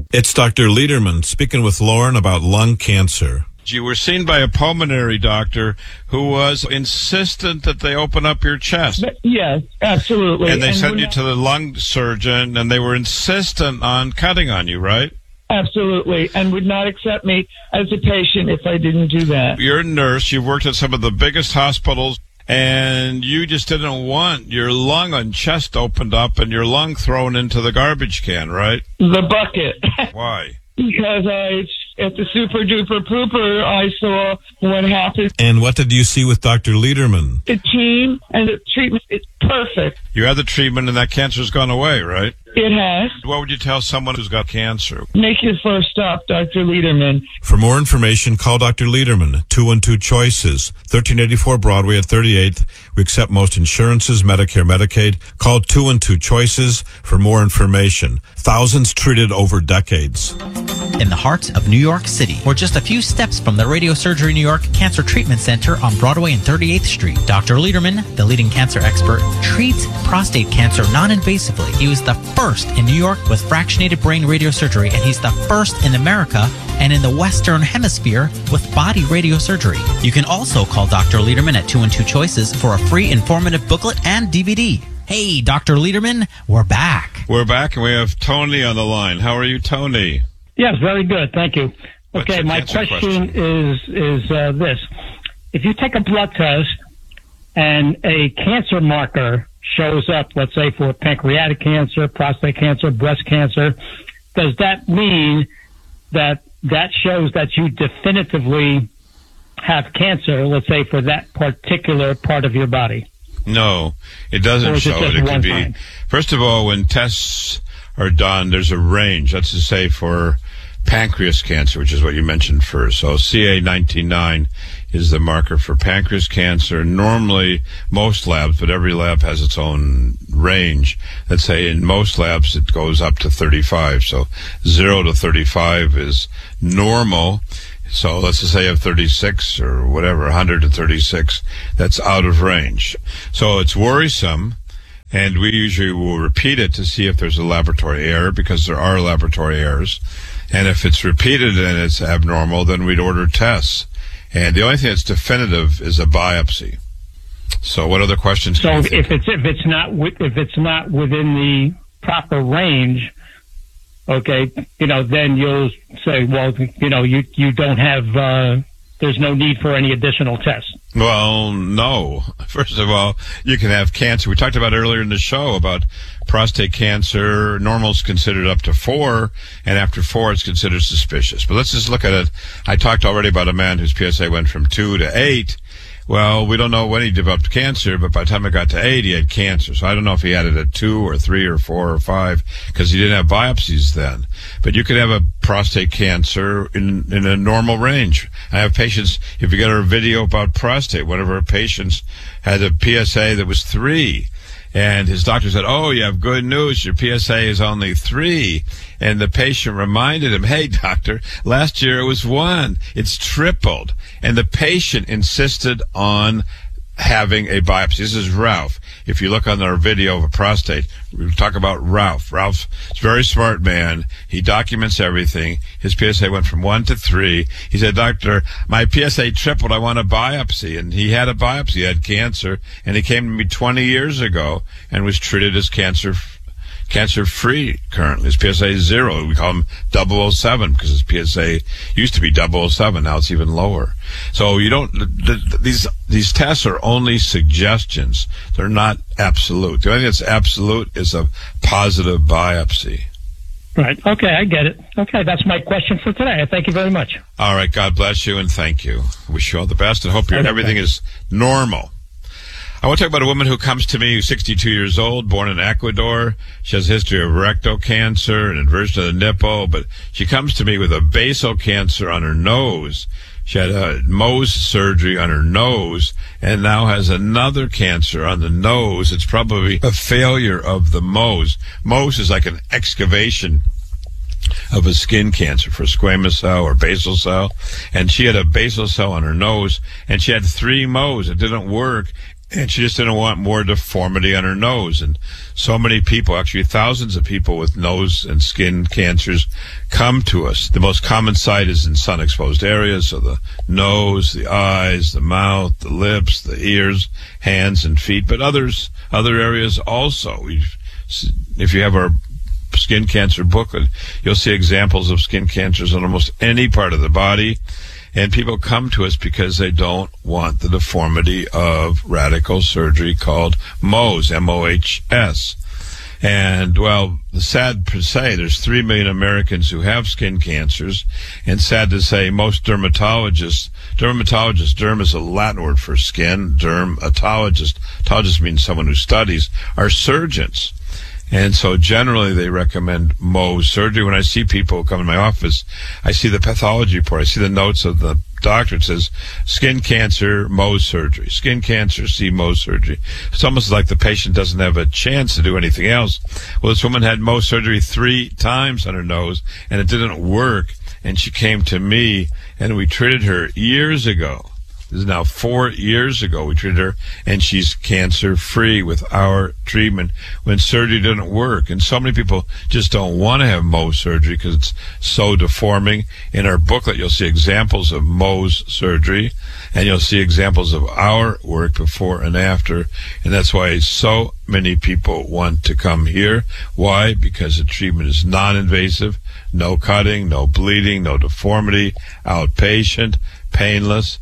It's Dr. Lederman speaking with Lauren about lung cancer. You were seen by a pulmonary doctor who was insistent that they open up your chest. Yes, absolutely. And they sent you to the lung surgeon, and they were insistent on cutting on you, right? Absolutely, and would not accept me as a patient if I didn't do that. You're a nurse. You've worked at some of the biggest hospitals, and you just didn't want your lung and chest opened up and your lung thrown into the garbage can, right? The bucket. Why? Because at the Super Duper Pooper, I saw what happened. And what did you see with Dr. Lederman? The team and the treatment is perfect. You had the treatment and that cancer's gone away, right? It has. What would you tell someone who's got cancer? Make your first stop, Dr. Lederman. For more information, call Dr. Lederman, 212-CHOICES, 1384 Broadway at 38th. We accept most insurances, Medicare, Medicaid. Call 212-CHOICES for more information. Thousands treated over decades. In the heart of New York City, or just a few steps from the Radiosurgery New York Cancer Treatment Center on Broadway and 38th Street, Dr. Lederman, the leading cancer expert, treats prostate cancer non-invasively. He was the first in New York with fractionated brain radiosurgery, and he's the first in America and in the Western Hemisphere with body radiosurgery. You can also call Dr. Lederman at 212-CHOICES for a free informative booklet and DVD. Hey, Dr. Lederman, we're back. We're back, and we have Tony on the line. How are you, Tony? Yes, very good. Thank you. Okay, my question is this. If you take a blood test and a cancer marker shows up, let's say for pancreatic cancer, prostate cancer, breast cancer, does that mean that shows that you definitively have cancer, let's say for that particular part of your body? No, it doesn't show it. It could be, first of all, when tests are done, there's a range. Let's just say for pancreas cancer, which is what you mentioned first. So CA19-9 is the marker for pancreas cancer. Normally, most labs, but every lab has its own range. Let's say in most labs, it goes up to 35. So 0 to 35 is normal. So let's just say you have 36 or whatever, 100 to 36, that's out of range. So it's worrisome. And we usually will repeat it to see if there's a laboratory error, because there are laboratory errors. And if it's repeated and it's abnormal, then we'd order tests. And the only thing that's definitive is a biopsy. So what other questions? So if it's not within the proper range, okay, then you'll say, well, you don't have. There's no need for any additional tests. Well, no. First of all, you can have cancer. We talked about earlier in the show about prostate cancer. Normal is considered up to 4, and after 4, it's considered suspicious. But let's just look at it. I talked already about a man whose PSA went from 2 to 8. Well, we don't know when he developed cancer, but by the time it got to 8, he had cancer. So I don't know if he had it at 2 or 3 or 4 or 5, because he didn't have biopsies then. But you could have a prostate cancer in a normal range. I have patients, if you get our video about prostate, one of our patients had a PSA that was 3. And his doctor said, oh, you have good news. Your PSA is only 3. And the patient reminded him, hey, doctor, last year it was 1. It's tripled. And the patient insisted on having a biopsy. This is Ralph. If you look on our video of a prostate, we talk about Ralph. Ralph's a very smart man. He documents everything. His PSA went from 1 to 3. He said, doctor, my PSA tripled. I want a biopsy. And he had a biopsy. He had cancer. And he came to me 20 years ago and was treated as cancer-free currently. His PSA is 0. We call him 007 because his PSA used to be 007. Now it's even lower. So you don't, these tests are only suggestions. They're not absolute. The only thing that's absolute is a positive biopsy. Right. Okay, I get it. Okay, that's my question for today. Thank you very much. All right. God bless you and thank you. Wish you all the best and hope everything is normal. I want to talk about a woman who comes to me who's 62 years old, born in Ecuador. She has a history of rectal cancer and inversion of the nipple, but she comes to me with a basal cancer on her nose. She had a Mohs surgery on her nose and now has another cancer on the nose. It's probably a failure of the Mohs. Mohs is like an excavation of a skin cancer for squamous cell or basal cell. And she had a basal cell on her nose and she had 3 Mohs. It didn't work. And she just didn't want more deformity on her nose. And so many people, actually thousands of people with nose and skin cancers come to us. The most common site is in sun-exposed areas, so the nose, the eyes, the mouth, the lips, the ears, hands, and feet, but other areas also. If you have our skin cancer booklet, you'll see examples of skin cancers on almost any part of the body. And people come to us because they don't want the deformity of radical surgery called Mohs, M-O-H-S. And, well, sad to say, there's 3 million Americans who have skin cancers. And sad to say, most dermatologists, derm is a Latin word for skin, dermatologist means someone who studies, are surgeons. And so generally they recommend Mohs surgery. When I see people come in my office, I see the pathology report. I see the notes of the doctor. It says, skin cancer, Mohs surgery. Skin cancer, see Mohs surgery. It's almost like the patient doesn't have a chance to do anything else. Well, this woman had Mohs surgery 3 times on her nose, and it didn't work. And she came to me, and we treated her years ago. This is now 4 years ago we treated her, and she's cancer-free with our treatment when surgery didn't work. And so many people just don't want to have Mohs surgery because it's so deforming. In our booklet, you'll see examples of Mohs surgery, and you'll see examples of our work before and after. And that's why so many people want to come here. Why? Because the treatment is non-invasive, no cutting, no bleeding, no deformity, outpatient, painless,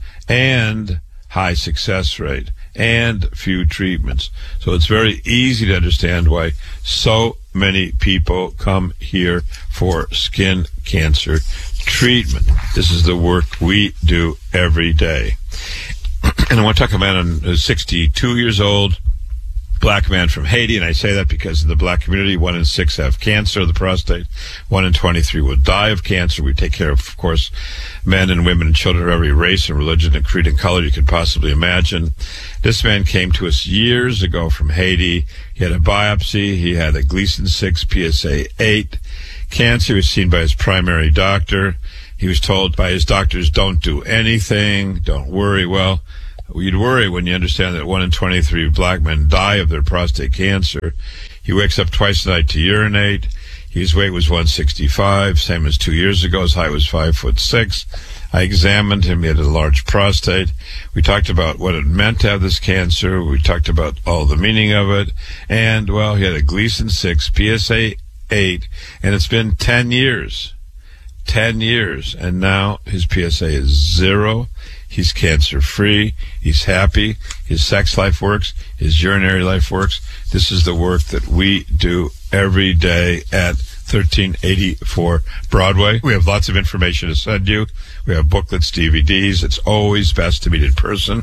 and high success rate, and few treatments. So it's very easy to understand why so many people come here for skin cancer treatment. This is the work we do every day. And I want to talk about a man who's 62 years old, black man from Haiti, and I say that because in the black community, 1 in 6 have cancer of the prostate. 1 in 23 will die of cancer. We take care of course, men and women and children of every race and religion and creed and color you could possibly imagine. This man came to us years ago from Haiti. He had a biopsy. He had a Gleason 6 PSA 8 cancer. He was seen by his primary doctor. He was told by his doctors, don't do anything, don't worry. Well, you'd worry when you understand that 1 in 23 black men die of their prostate cancer. He wakes up twice a night to urinate. His weight was 165, same as 2 years ago. His height was 5'6". I examined him. He had a large prostate. We talked about what it meant to have this cancer. We talked about all the meaning of it. And, well, he had a Gleason 6, PSA 8, and it's been 10 years. 10 years. And now his PSA is 0. He's cancer-free. He's happy. His sex life works. His urinary life works. This is the work that we do every day at 1384 Broadway. We have lots of information to send you. We have booklets, DVDs. It's always best to meet in person.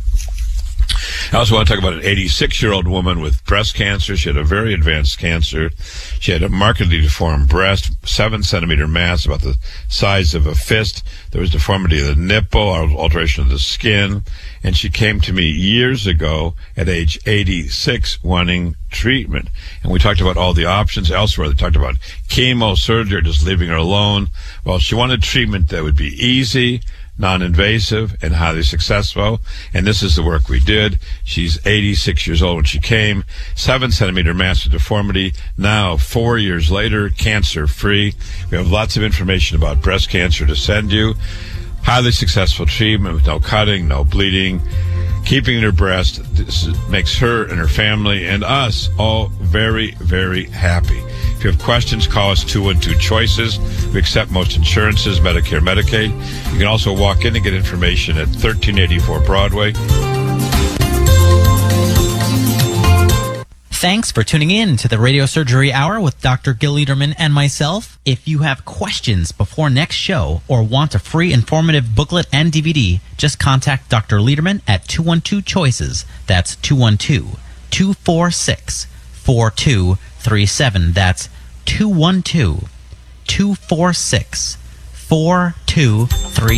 I also want to talk about an 86-year-old woman with breast cancer. She had a very advanced cancer. She had a markedly deformed breast, 7-centimeter mass, about the size of a fist. There was deformity of the nipple, alteration of the skin. And she came to me years ago at age 86 wanting treatment. And we talked about all the options elsewhere. They talked about chemo, surgery, or just leaving her alone. Well, she wanted treatment that would be easy, non-invasive, and highly successful. And this is the work we did. She's 86 years old when she came. 7-centimeter mass of deformity. Now, 4 years later, cancer-free. We have lots of information about breast cancer to send you. Highly successful treatment with no cutting, no bleeding, keeping her breast. This makes her and her family and us all very, very happy. If you have questions, call us 212-CHOICES. We accept most insurances, Medicare, Medicaid. You can also walk in and get information at 1384 Broadway. Thanks for tuning in to the Radio Surgery Hour with Dr. Gil Lederman and myself. If you have questions before next show or want a free informative booklet and DVD, just contact Dr. Lederman at 212-CHOICES. That's 212-246-4237. That's 212-246-4237.